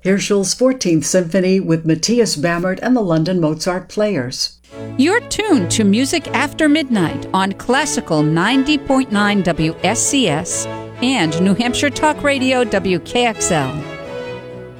Hirschel's 14th Symphony with Matthias Bammert and the London Mozart Players. You're tuned to Music After Midnight on Classical 90.9 WSCS and New Hampshire Talk Radio WKXL.